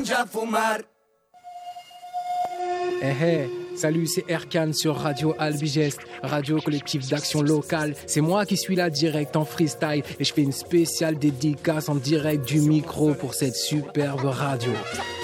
Salut, c'est Erkan sur Radio Albigest, radio collectif d'action locale. C'est moi qui suis là direct en freestyle et je fais une spéciale dédicace en direct du micro pour cette superbe radio.